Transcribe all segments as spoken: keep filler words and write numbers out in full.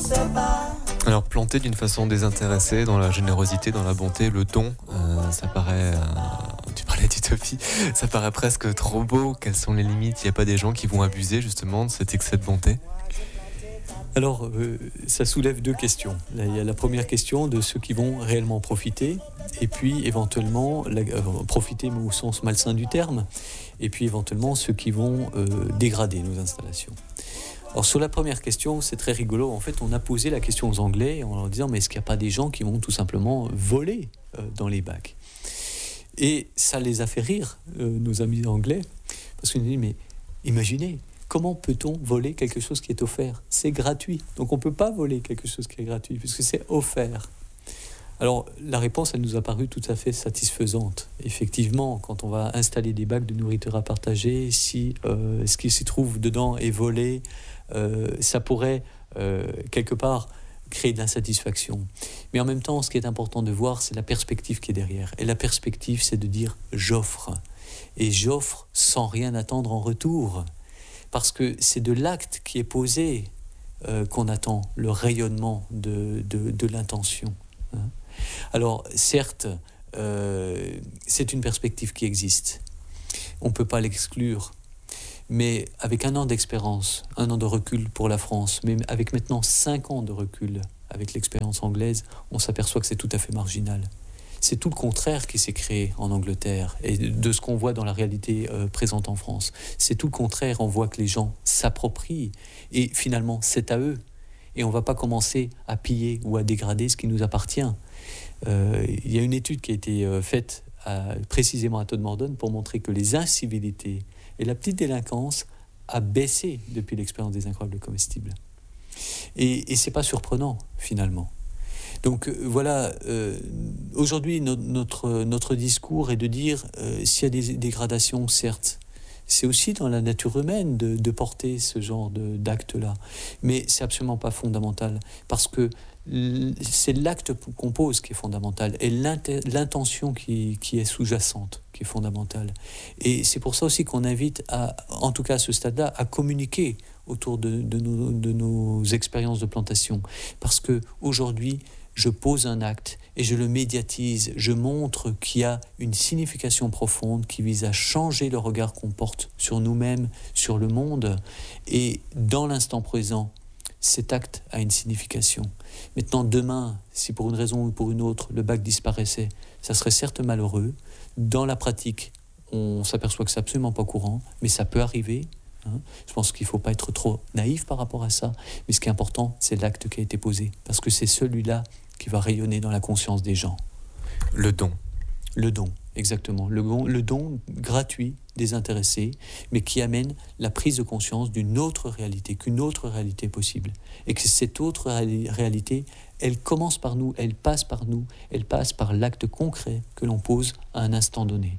Alors planter d'une façon désintéressée, dans la générosité, dans la bonté, le don, euh, ça paraît... Euh, tu parlais d'utopie, ça paraît presque trop beau. Quelles sont les limites? Il n'y a pas des gens qui vont abuser justement de cet excès de bonté? Alors, euh, ça soulève deux questions. Là, il y a la première question de ceux qui vont réellement profiter, et puis éventuellement, la, euh, profiter mais au sens malsain du terme, et puis éventuellement ceux qui vont euh, dégrader nos installations. Alors sur la première question, c'est très rigolo. En fait, on a posé la question aux Anglais en leur disant, mais est-ce qu'il n'y a pas des gens qui vont tout simplement voler euh, dans les bacs? Et ça les a fait rire, euh, nos amis anglais, parce qu'ils nous disent, mais imaginez, comment peut-on voler quelque chose qui est offert? C'est gratuit. Donc on ne peut pas voler quelque chose qui est gratuit, puisque c'est offert. Alors la réponse, elle nous a paru tout à fait satisfaisante. Effectivement, quand on va installer des bacs de nourriture à partager, si euh, ce qui s'y trouve dedans est volé, euh, ça pourrait euh, quelque part créer de l'insatisfaction. Mais en même temps, ce qui est important de voir, c'est la perspective qui est derrière. Et la perspective, c'est de dire « j'offre ». Et j'offre sans rien attendre en retour. Parce que c'est de l'acte qui est posé euh, qu'on attend le rayonnement de, de, de l'intention. Hein. Alors, certes, euh, c'est une perspective qui existe. On ne peut pas l'exclure. Mais avec un an d'expérience, un an de recul pour la France, mais avec maintenant cinq ans de recul avec l'expérience anglaise, on s'aperçoit que c'est tout à fait marginal. C'est tout le contraire qui s'est créé en Angleterre et de ce qu'on voit dans la réalité euh, présente en France. C'est tout le contraire, on voit que les gens s'approprient et finalement c'est à eux. Et on ne va pas commencer à piller ou à dégrader ce qui nous appartient. Euh, il y a une étude qui a été euh, faite à, précisément à Todmorden pour montrer que les incivilités et la petite délinquance a baissé depuis l'expérience des incroyables comestibles. Et, et ce n'est pas surprenant finalement. Donc euh, voilà, euh, aujourd'hui no- notre, notre discours est de dire euh, s'il y a des dégradations, certes, c'est aussi dans la nature humaine de, de porter ce genre de, d'acte-là. Mais c'est absolument pas fondamental, parce que l- c'est l'acte qu'on pose qui est fondamental, et l'intention qui, qui est sous-jacente qui est fondamentale. Et c'est pour ça aussi qu'on invite, à, en tout cas à ce stade-là, à communiquer autour de, de, nos, de nos expériences de plantation. Parce qu'aujourd'hui, je pose un acte et je le médiatise, je montre qu'il y a une signification profonde qui vise à changer le regard qu'on porte sur nous-mêmes, sur le monde. Et dans l'instant présent, cet acte a une signification. Maintenant, demain, si pour une raison ou pour une autre, le bac disparaissait, ça serait certes malheureux. Dans la pratique, on s'aperçoit que c'est absolument pas courant, mais ça peut arriver. Hein. Je pense qu'il ne faut pas être trop naïf par rapport à ça. Mais ce qui est important, c'est l'acte qui a été posé. Parce que c'est celui-là qui va rayonner dans la conscience des gens. Le don. Le don, exactement. Le don, le don gratuit, désintéressé, mais qui amène la prise de conscience d'une autre réalité, qu'une autre réalité est possible. Et que cette autre ré- réalité, elle commence par nous, elle passe par nous, elle passe par l'acte concret que l'on pose à un instant donné.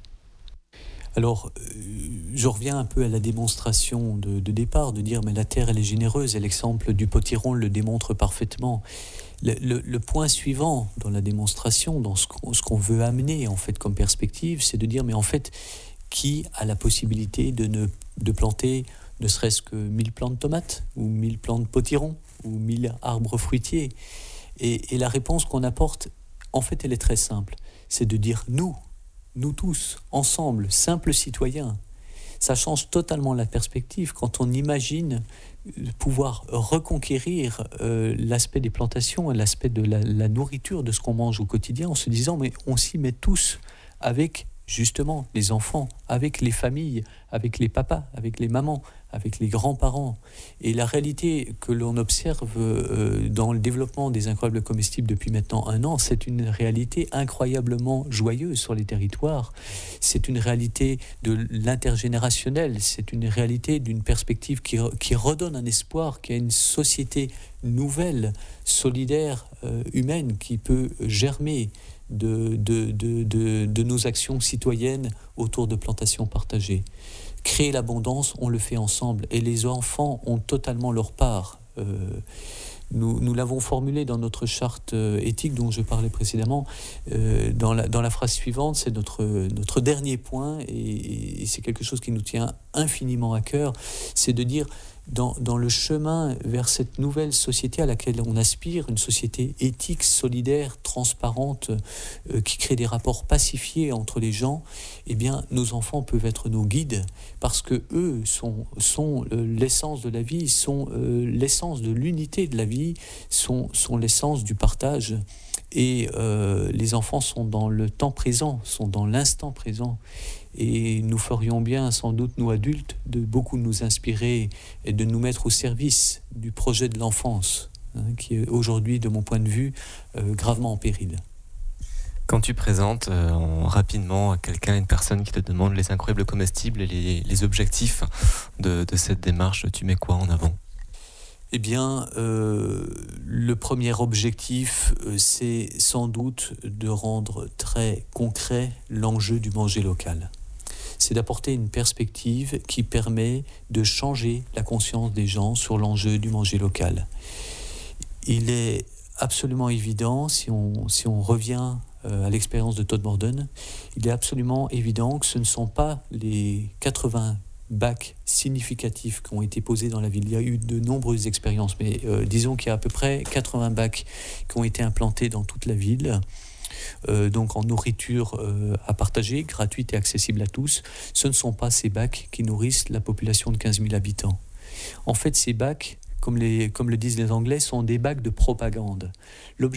Alors, euh, je reviens un peu à la démonstration de, de départ, de dire mais la terre elle est généreuse, et l'exemple du potiron le démontre parfaitement. Le, le, le point suivant dans la démonstration, dans ce qu'on, ce qu'on veut amener en fait comme perspective, c'est de dire mais en fait, qui a la possibilité de, ne, de planter ne serait-ce que mille plants de tomates, ou mille plants de potiron, ou mille arbres fruitiers? Et, et la réponse qu'on apporte, en fait, elle est très simple. C'est de dire nous, nous tous, ensemble, simples citoyens. Ça change totalement la perspective quand on imagine pouvoir reconquérir euh, l'aspect des plantations et l'aspect de la, la nourriture, de ce qu'on mange au quotidien, en se disant mais on s'y met tous avec justement les enfants, avec les familles, avec les papas, avec les mamans, avec les grands-parents. Et la réalité que l'on observe euh, dans le développement des incroyables comestibles depuis maintenant un an, c'est une réalité incroyablement joyeuse sur les territoires. C'est une réalité de l'intergénérationnel, c'est une réalité d'une perspective qui, qui redonne un espoir, qui a une société nouvelle, solidaire, euh, humaine, qui peut germer De, de, de, de, de nos actions citoyennes autour de plantations partagées. Créer l'abondance, on le fait ensemble, et les enfants ont totalement leur part. Euh, nous, nous l'avons formulé dans notre charte éthique dont je parlais précédemment, euh, dans, la, dans la phrase suivante, c'est notre, notre dernier point, et, et c'est quelque chose qui nous tient infiniment à cœur, c'est de dire dans, dans le chemin vers cette nouvelle société à laquelle on aspire, une société éthique, solidaire, transparente, euh, qui crée des rapports pacifiés entre les gens, eh bien, nos enfants peuvent être nos guides parce que eux sont, sont euh, l'essence de la vie, sont euh, l'essence de l'unité de la vie, sont, sont l'essence du partage. Et euh, les enfants sont dans le temps présent, sont dans l'instant présent. Et nous ferions bien, sans doute, nous adultes, de beaucoup nous inspirer et de nous mettre au service du projet de l'enfance, hein, qui est aujourd'hui, de mon point de vue, euh, gravement en péril. Quand tu présentes euh, en- rapidement à quelqu'un, une personne qui te demande les incroyables comestibles et les, les objectifs de, de cette démarche, tu mets quoi en avant ? Eh bien, euh, le premier objectif, euh, c'est sans doute de rendre très concret l'enjeu du manger local. C'est d'apporter une perspective qui permet de changer la conscience des gens sur l'enjeu du manger local. Il est absolument évident, si on, si on revient euh, à l'expérience de Todmorden, il est absolument évident que ce ne sont pas les quatre-vingts bacs significatifs qui ont été posés dans la ville. Il y a eu de nombreuses expériences, mais euh, disons qu'il y a à peu près quatre-vingts bacs qui ont été implantés dans toute la ville, euh, donc en nourriture euh, à partager, gratuite et accessible à tous. Ce ne sont pas ces bacs qui nourrissent la population de quinze mille habitants. En fait, ces bacs, comme, les, comme le disent les Anglais, sont des bacs de propagande. L'objectif